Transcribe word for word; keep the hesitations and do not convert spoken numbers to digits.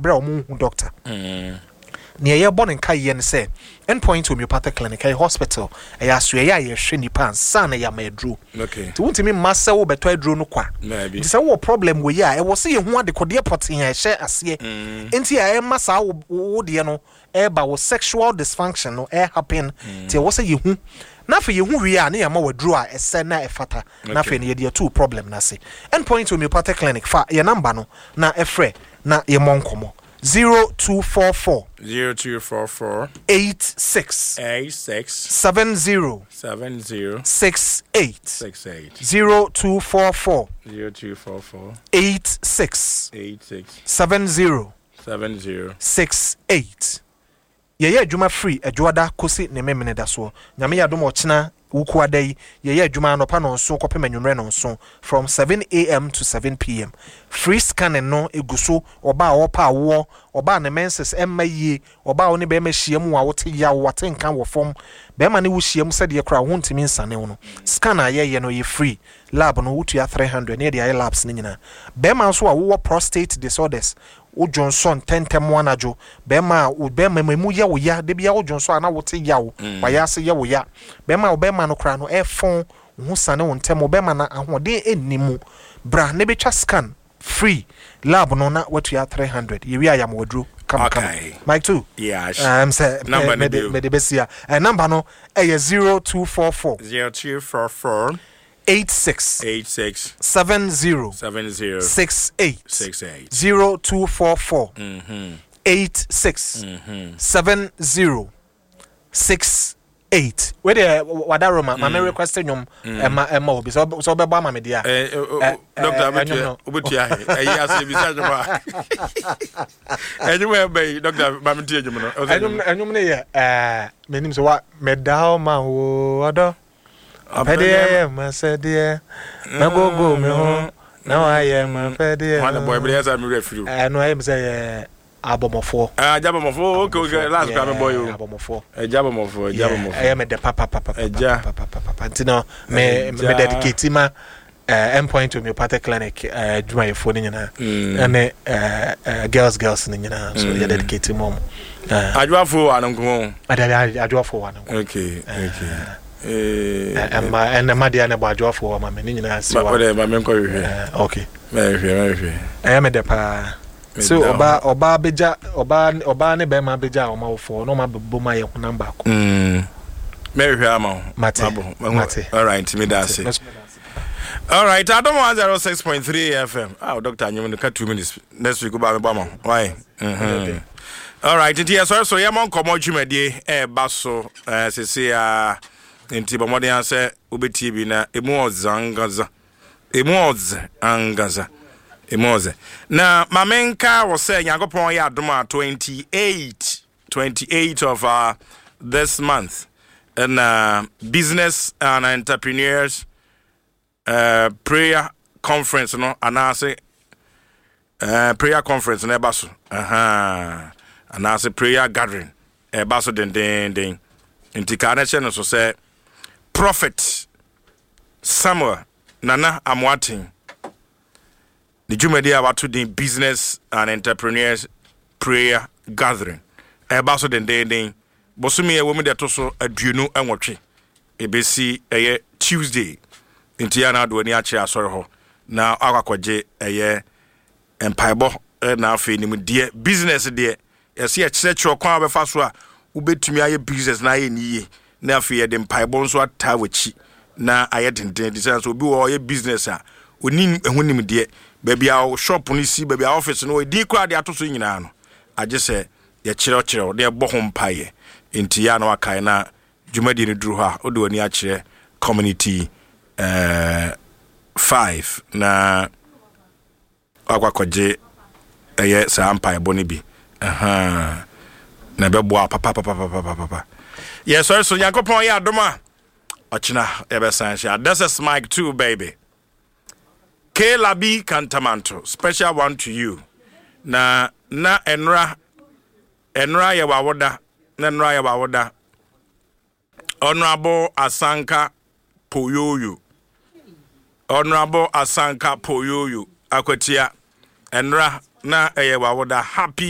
bra omu doctor mm near your born in Kayen say endpoint homeopathic clinic a hospital a yaswea ye hwe nipa ansa na ya medru okay to wontimi massa wo beto adru no kwa maybe say wo problem we ya e wo say ye hu adekode potin ya hye ase enti ya e massa wo de no e ba wo sexual dysfunction no e happen ti wo say ye hu na fe ye hu wi a na ya ma wadru a ese na e fata na fe ne ye de two problem na se endpoint homeopathic clinic fa ye number no na e frɛ na ye monkomo zero two four four zero two four four eight six eight six seven zero seven zero six eight six eight zero two four four zero two four four eight six eight six seven zero seven zero six eight. Ye ye adwuma free adwoada kosi ne memene da so nyame ya dom ochina wuku adai ye ye adwuma no pa no nso kopem anwumre no nso from seven a m to seven p m free scanning no eguso oba opa wo oba ne menses emma yie oba wo ne be ma hyiam wa wote ya wo watenka wo fom be ma ne wo hyiam se de kra ho ntimi nsane wo no scanner ye ye no ye free lab no wutu ya three hundred ne de ya labs ne nyina be ma nso a wo prostate disorders o Johnson tentem wanajo be ma o be ma mu ya wo ya de bia o Johnson ana wote ya wo wa ya se ya wo ya be ma o be ma no kra no e fon hu sane wo ntem o be ma na ahode enimu bra ne betwa scan free lab no na watu ya three hundred ye wi ayam wadru come okay. come Mike two yeah um say number me de me de besia uh, number no e zero two four four zero two four four eight six eight six seven zero seven zero six eight six eight zero two four four mhm eight six mhm seven zero six eight. Where the wadaro ma ma request nyom e ma e ma obi so so be ba ma me dia eh doctor abetia obetia eh ya say bi sa joma anyway be doctor ba me tie jom no enyum enyum ne ye eh menim so wa me da ma wo odo apede ma se de na gogo me ho na wa ye ma apede one boy be ya me refiru eh no em say abomofo ah jabomofo okay okay last time boy you abomofo eh jabomofo jabomofo eh me de papa papa papa papa ntino me me dedicate ma uh, endpoint homeopathic clinic uh dwuma yefo ni nyina ene uh girls girls ni nyina so ye dedicate mom uh adwafo anonko adade adwafo anonko okay okay eh amma ene ma dia ne ba adwafo ma me ni nyina si wa ba ba me nko hwe okay me hwe me hwe eh me de pa so oba oba beja oba oba ne be ma beja o ma ofo no ma bo ma ye ho number ko mm me hwe ama mate all right me da say all right I don't want zero six point three F M ah doctor anyum no ka two minutes next week go ba me ba ma why mhm all right it is so ya mon komo dwumadie e ba so eh sese a enti bo modern say obeti bi na emu ozangaza emu ozangaza Emoze. Now, Mamenka was saying, Yagopon Yaduma twenty-eight, twenty-eight of uh, this month. And uh, business and entrepreneurs uh, prayer conference, no, and I say uh, prayer conference in Ebaso. Uh-huh. And I say prayer gathering. Ebaso den den den. In Tikanation, so say Prophet Samuel Nana Amwating. The Jumedia about to the business and entrepreneurs prayer gathering. Ebaso den den den. Bosumi a woman that also a duno and watching. A B C a Tuesday. In Tiana do any actual sorrow. Now Aquaje a year and Piebo and now feeling dear business dear. As he had said your car before, who bet to me a business na ye. Now fear them Piebons what Tawichi. Now I had intended to be all your business. We need a winning dear. Baby, our shop on see baby office no di crowd ya to so nyina no I just say ya chiro chiro de bohom paye enti ya no akai na dwumadi ne duru ha o de oni a kire community uh five na akwakoje eye sa empire boni bi aha na bebo papa papa papa papa yes so so yakopon ya adoma ochina e be san sha this is Mike two baby. K Labi Cantamanto, special one to you. Na na enra enra ya wawoda, na enra ya wawoda. Honorable Asanka Poyoyo. Honorable Asanka Poyoyo. Akwetia enra na ya wawoda happy